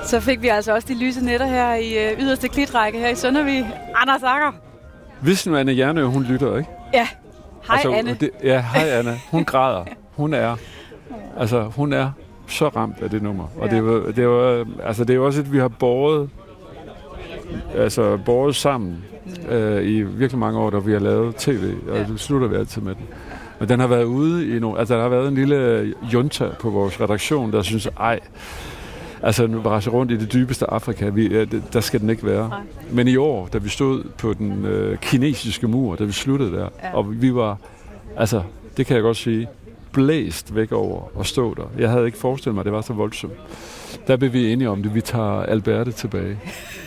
Så fik vi altså også de lyse nætter her i yderste klitrække her i Søndervig. Anders Agger. Hvis nu Anne Hjernø, hun lytter, ikke? Ja. Hej Anne. Hej Anne. Hun græder. Hun er så ramt af det nummer. Og det er jo også et, vi har båret sammen i virkelig mange år, da vi har lavet tv. Og det slutter vi altid med den. Men den har været ude i nogle... Altså, der har været en lille junta på vores redaktion, der synes, nu rejser rundt i det dybeste Afrika, der skal den ikke være. Nej. Men i år, da vi stod på den kinesiske mur, da vi sluttede der, og vi var, det kan jeg godt sige, blæst væk over at stå der. Jeg havde ikke forestillet mig, at det var så voldsomt. Der blev vi enige om det. Vi tager Alberte tilbage.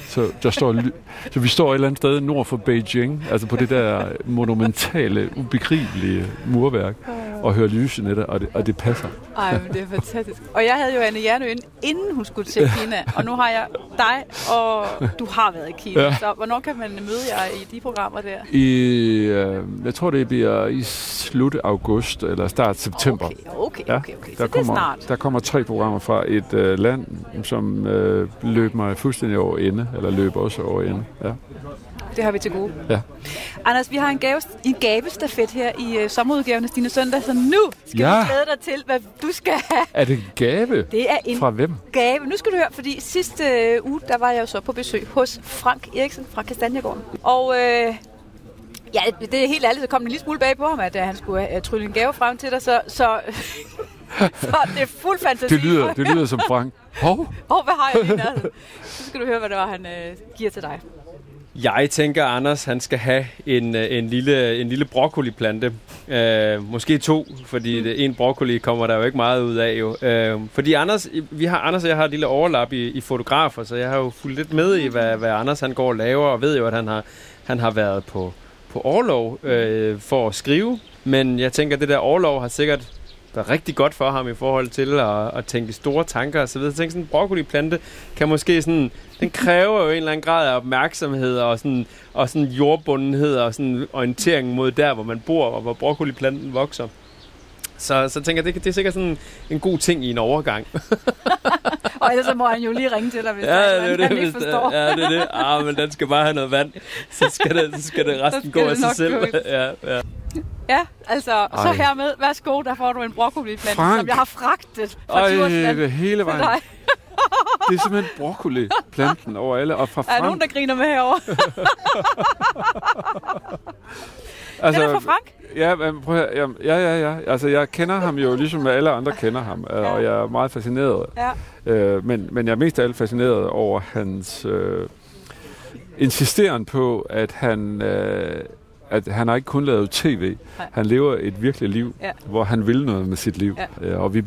Så vi står et eller andet sted nord for Beijing, altså på det der monumentale, ubegribelige murværk, og hører lysenetter, og det passer. Ej, men det er fantastisk. Og jeg havde jo Anne Hjernø inden hun skulle til Kina, og nu har jeg dig, og du har været i Kina. Ja. Så hvornår kan man møde jer i de programmer der? Jeg tror, det bliver i slut august eller start september. Okay. Så det er snart. Der kommer 3 programmer fra et land, som løb mig fuldstændig over ende, eller løber også over ende. Ja. Det har vi til gode. Ja. Anders, vi har en gavestafet her i sommerudgaven af Stine Søndag, så nu skal vi glæde dig til, hvad du skal have. Er det en gave? Det er en fra hvem? Gave. Nu skal du høre, fordi sidste uge, der var jeg jo så på besøg hos Frank Eriksen fra Kastanjegården. Og det er helt ærligt, så kom det en lille smule bag på ham, at han skulle trylle en gave frem til dig, så det er fuld fantasi. Det lyder som Frank. Hvad har jeg lige nærheden? Så skal du høre, hvad det var, han giver til dig. Jeg tænker, Anders, han skal have en lille broccoliplante. Måske 2, fordi en broccoli kommer der jo ikke meget ud af. Jo. Fordi Anders og jeg har et lille overlap i fotografer, så jeg har jo fulgt lidt med i, hvad Anders han går og laver, og ved jo, at han har været på orlov for at skrive. Men jeg tænker, at det der orlov har sikkert været rigtig godt for ham i forhold til at tænke store tanker og så videre. Så jeg tænker, sådan en broccoliplante kan måske sådan... Den kræver jo en eller anden grad af opmærksomhed og sådan jordbundenhed og sådan orientering mod der, hvor man bor, og hvor broccoliplanten vokser. Så tænker jeg, det er sikkert sådan en god ting i en overgang. Og ellers så må han jo lige ringe til dig, hvis han ikke forstår. Ja, det er det. Men den skal bare have noget vand. Så skal det resten gå af sig selv. Ja, altså, så hermed, værsgo, der får du en broccoliplante, som jeg har fragtet fra Djursland. Det hele vejen. Det er simpelthen broccoli-planten over alle. Og fra Frank. Er der nogen, der griner med herovre? Den er fra Frank? Ja, men prøv at høre. Ja. Altså, jeg kender ham jo, ligesom alle andre kender ham, og jeg er meget fascineret. Ja. Men jeg er mest af alt fascineret over hans insisteren på, at han har ikke kun lavet tv. Nej. Han lever et virkeligt liv, hvor han vil noget med sit liv. Ja. Og vi